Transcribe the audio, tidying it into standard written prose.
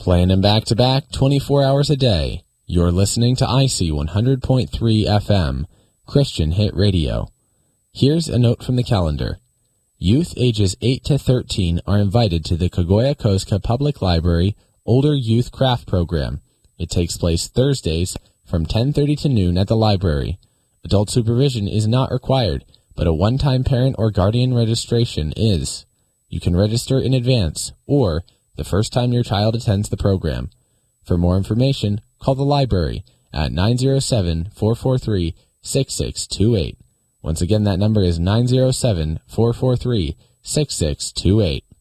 Playing them back-to-back 24 hours a day. You're listening to IC 100.3 FM, Christian Hit Radio. Here's a note from the calendar. Youth ages 8 to 13 are invited to the Kagoya Kosuka Public Library Older Youth Craft Program. It takes place Thursdays from 10:30 to noon at the library. Adult supervision is not required, but a one-time parent or guardian registration is. You can register in advance or the first time your child attends the program. For more information, call the library at 907-443-6628. Once again, that number is 907-443-6628.